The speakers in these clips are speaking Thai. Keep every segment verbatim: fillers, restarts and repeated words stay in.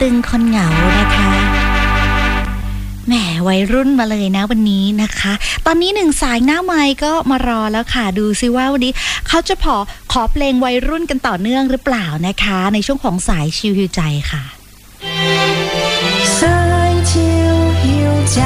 ตึงคนเหงานะคะแหมวัยรุ่นมาเลยนะวันนี้นะคะตอนนี้หนึ่งสายหน้าไมค์ก็มารอแล้วค่ะดูซิว่าวันนี้เขาจะพอขอเพลงวัยรุ่นกันต่อเนื่องหรือเปล่านะคะในช่วงของสายชิวหิวใจค่ะสายชิวหิวใจ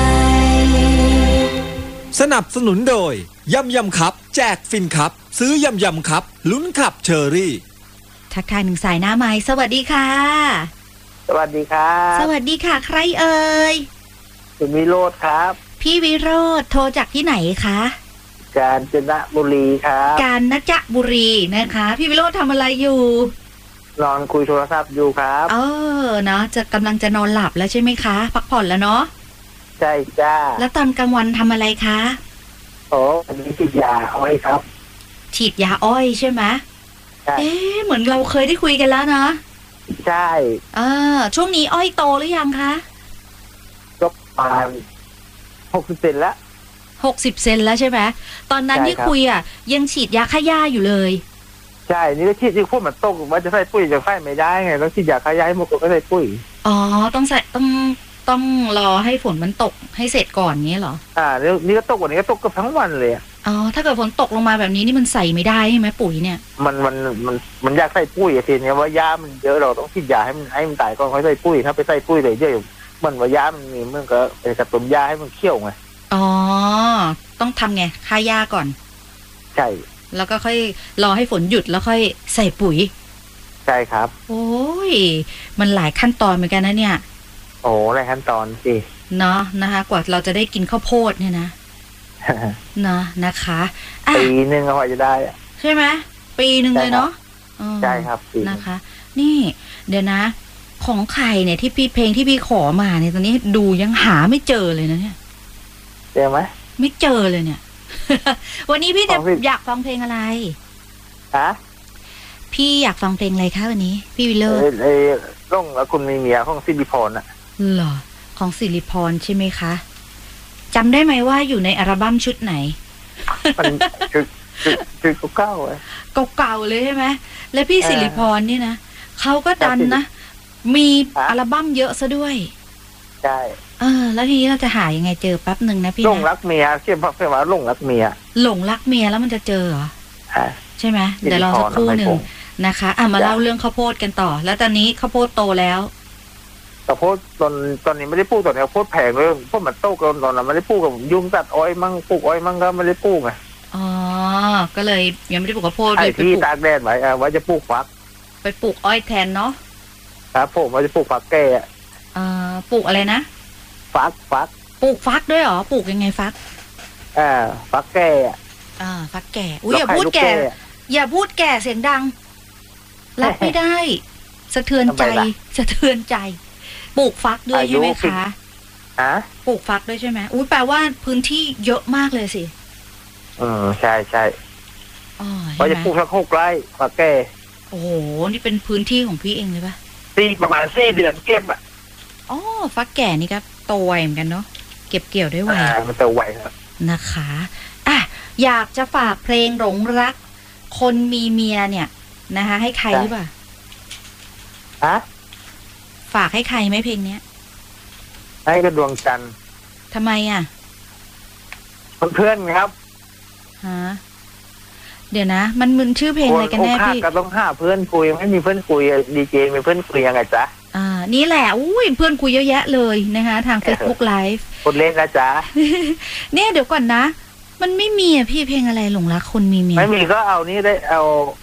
สนับสนุนโดยยำยำครับแจกฟินครับซื้อยำยำครับลุ้นขับเชอรี่ทักทายหนึ่งสายหน้าไมค์สวัสดีค่ะสวัสดีครับสวัสดีค่ะใครเอ่ยคุณวิโรจน์ครับพี่วิโรจน์โทรจากที่ไหนคะกาญจนบุรีครับกาญจนบุรีนะคะพี่วิโรจน์ทำอะไรอยู่นอนคุยโทรศัพท์อยู่ครับเออเนาะจะกำลังจะนอนหลับแล้วใช่ไหมคะพักผ่อนแล้วเนาะใช่จ้าแล้วตอนกลางวันทำอะไรคะโอ้อันนี้ฉีดยาอ้อยครับฉีดยาอ้อยใช่ไหมเอ๊ะเหมือนเราเคยได้คุยกันแล้วเนาะใช่เออช่วงนี้อ้อยโตหรือยังคะก็ประมาณหกสิบเซนแล้วหกสิบเซนแล้วใช่ไหมตอนนั้นที่คุยอ่ะยังฉีดยาฆ่าหญ้าอยู่เลยใช่นี่ก็ฉีดที่พวกมันตกว่าจะใส่ปุ๋ยจะใส่ไม่ได้ไงต้องฉีดยาฆ่าหญ้าให้หมดก็ใส่ปุ๋ยอ๋อต้องใส่ต้องต้องรอให้ฝนมันตกให้เสร็จก่อนงี้เหรออ่านี่นี่ก็ตกวันนี้ก็ตกเกือบทั้งวันเลยอ๋อถ้าเกิดฝนตกลงมาแบบนี้นี่มันใส่ไม่ได้ใช่ไหมปุ๋ยเนี่ยมันมันมันมันอยากใส่ปุ๋ยทีนี้ว่าหญ้ามันเยอะเราต้องฉีดยาให้มันให้มันตายก่อนค่อยใส่ปุ๋ยถ้าไปใส่ปุ๋ยเลยเยอะมันว่าหญ้ามันมีมันก็ไปกระตุ้นหญ้าให้มันเขี้ยวไงอ๋อต้องทำไงฆ่าหญ้าก่อนใช่แล้วก็ค่อยรอให้ฝนหยุดแล้วค่อยใส่ปุ๋ยใช่ครับโอ้ยมันหลายขั้นตอนเหมือนกันนะเนี่ยโอ้หลายขั้นตอนสิเนาะนะคะกว่าเราจะได้กินข้าวโพดเนี่ยนะเนาะนะคะปีหนึ่งก็พอจะได้ใช่ไหมปีหนึ่งเลยเนาะใช่ครับนะคะนี่เดี๋ยวนะของใครเนี่ยที่พี่เพลงที่พี่ขอมาเนี่ยตอนนี้ดูยังหาไม่เจอเลยนะเนี่ยเจอไหมไม่เจอเลยเนี่ย วันนี้พี่จะอยากฟังเพลงอะไรฮะพี่อยากฟังเพลงอะไรคะวันนี้พี่วิลเลอร์เอ้ยร่องแล้วคุณมีเมียของสิริพรอ่ะเหรอของสิริพรใช่ไหมคะจำได้ไหมว่าอยู่ในอัลบั้มชุดไหนมันชุดชุดชุดเก่าๆเลยเก่าๆเลยใช่ไหมและพี่สิริพรนี่นะเขาก็ดันนะมีอัลบั้มเยอะซะด้วยใช่เออแล้วทีนี้เราจะหายังไงเจอแป๊บหนึ่งนะพี่หลงรักเมียเชื่อเพื่อว่าหลงรักเมียหลงรักเมียแล้วมันจะเจอเหรอใช่ไหมเดี๋ยวรอสักครู่หนึ่งนะคะอ่ะมาเล่าเรื่องข้าวโพดกันต่อแล้วตอนนี้ข้าวโพดโตแล้วข้าวโพดตอนตอนนี้ไม่ได้ปลูกตอนนี้ข้าวโพดแพงเลยพวกมันโตกันตอนนั้นไม่ได้ปลูกกับยุ่งตัดอ้อยมั่งปลูกอ้อยมั่งก็ไม่ได้ปลูกไงอ๋อก็เลยยังไม่ได้ปลูกข้าวโพดเลยไปที่ตากแดดไว้ไว้จะปลูกฟักไปปลูกอ้อยแทนเนาะครับผมว่าจะปลูกฟักแก่อ่าปลูกอะไรนะฟักฟักปลูกฟักด้วยเหรอปลูกยังไงฟักอ่าฟักแก่อ่าฟักแก่อุ้ยอย่าพูดแก่อย่าพูดแก่เสียงดังรับไม่ได้สะเทือนใจสะเทือนใจปลูกฟักด้วยใช่ไหมคะฮะปลูกฟักด้วยใช่ไหมอุ้ยแปลว่าพื้นที่เยอะมากเลยสิอืมใช่ใช่อ๋อว่าจะปลูกสักหกไร่ฟักแก่โอ้โหนี่เป็นพื้นที่ของพี่เองเลยปะสี่ประมาณสี่เดือนเก็บอ่ะอ๋อฟักแก่นี่ก็โตไวเหมือนกันเนาะเก็บเกี่ยวได้ไวอ่ามันโตไวครับนะคะอ่ะอยากจะฝากเพลงหลงรักคนมีเมียเนี่ยนะคะให้ใครหรือเปล่าฮะฝากให้ใครไหมเพลงเนี้ยให้กับดวงจันทร์ทำไมอ่ะเพื่อนครับฮะเดี๋ยวนะมันมึนชื่อเพลงอะไรกันแน่พี่ก็ต้องหาเพื่อนคุยไม่มีเพื่อนคุยดีเจมีเพื่อนคุยยังไงจ๊ะอ่านี่แหละอุ้ยเพื่อนคุยเยอะแยะเลยนะคะทาง Facebook Live คนเล่นนะจ๊ะเนี่ยเดี๋ยวก่อนนะมันไม่มีอ่ะพี่เพลงอะไรหลงรักคนมีเมียไม่มีก็เอานี่ได้เอา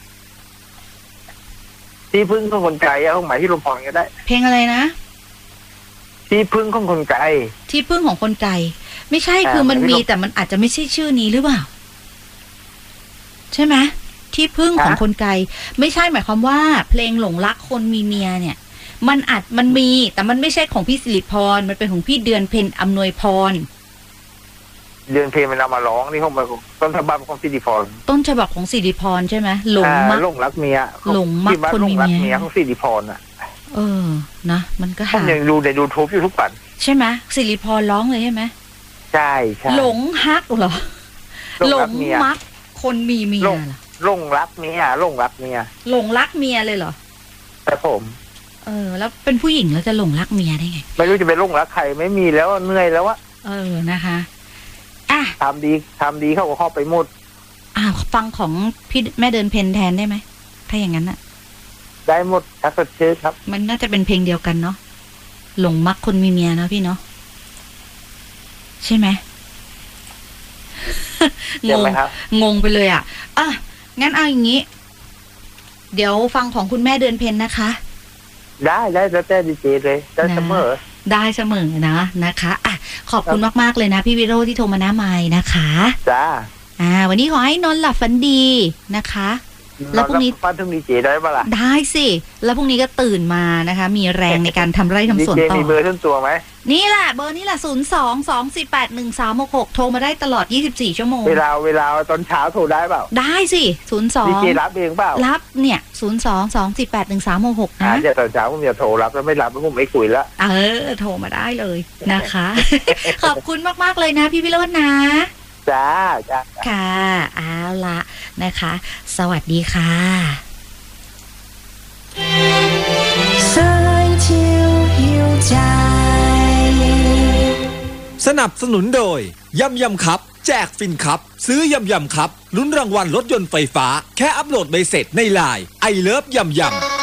ที่พึ่งของคนไกลเอาหมายที่ลมพรก็ได้เพลงอะไรนะที่พึ่งของคนไกลที่พึ่งของคนไกลไม่ใช่คือมันมีแต่มันอาจจะไม่ใช่ชื่อนี้หรือเปล่าใช่ไหมที่พึ่งของคนไกลไม่ใช่หมายความว่าเพลงหลงรักคนมีเมียเนี่ยมันอาจมันมีแต่มันไม่ใช่ของพี่สิริพรมันเป็นของพี่เดือนเพ็ญอำนวยพรเดือนเพ็ญมันเอามาร้องนี่เขามาต้นฉบับของสิริพรต้นฉบับของสิริพรใช่ไหมหลงมักหลงรักเมียหลงมักคนมีเมียของสิริพรอ่ะเออนะมันก็หายังดูในยูทูบอยู่ทุกวันใช่ไหมสิริพรร้องเลยใช่ไหมใช่ใช่หลงฮักเหรอหลงมักคนมีเมียเหรอหลงรักเมียหลงรักเมียหลงรักเมียเลยเหรอแต่ผมเเออ แล้วเป็นผู้หญิงแล้วจะหลงรักเมียได้ไงไม่รู้จะไปลงรักใครไม่มีแล้วเหนื่อยแล้วอะเออนะคะอ่ะทำดีทำดีเข้าก็เข้าไปหมดอ่ะฟังของพี่แม่เดินเพนแทนได้ไหมถ้าอย่างนั้นอ่ะได้หมดทักษะเชื่อครับมันน่าจะเป็นเพลงเดียวกันเนาะหลงมักคนมีเมียเนาะพี่เนาะใช่ไหมใช่ไหมครับงงไปเลยอ่ะอ่ะงั้นเอาอย่างนี้ เดี๋ยวฟังของคุณแม่เดือนเพ็ญนะคะได้ได้แล้วแต่ดีเจเลยได้เสมอได้เสมอนะนะคะอ่ะขอบคุณมากๆเลยนะพี่วิโรจน์ที่โทรมาหน้าไมค์นะคะจ้าอ่า วันนี้ขอให้นอนหลับฝันดีนะคะ แล้วพรุ่งนี้ฟันถึงดีเจได้ปะล่ะได้สิแล้วพรุ่งนี้ก็ตื่นมานะคะ มีแรงในการทำไร่ทำดีสวนเจต่อมีเบอร์ส่วนตัวไหมนี่แหละเบอร์นี่แหละศูนย์สองสองสี่แปดหนึ่งสามหกหกโทรมาได้ตลอดยี่สิบสี่ชั่วโมงเวลาเวลาตอนเช้าโทรได้เปล่าได้สิศูนย์สองดีเจรับเองเปล่ารับเนี่ยศูนย์สองสองสี่แปดหนึ่งสามหกหกอ่านะเดี๋ยวตอนเช้าผมจะโทรรับแล้วไม่รับแล้วผมไม่คุยละเออ โทรมาได้เลยนะคะ ขอบคุณมากๆเลยนะพี่วิโรจน์นะจ้าจ้าค่ะเอาละนะคะ สวัสดีค่ะ三九有ใจสนับสนุนโดยยำยำครับ แจกฟินครับ ซื้อยำยำครับลุ้นรางวัลรถยนต์ไฟฟ้า แค่อัปโหลดใบเสร็จในไลน์ไอเลิฟยำยำ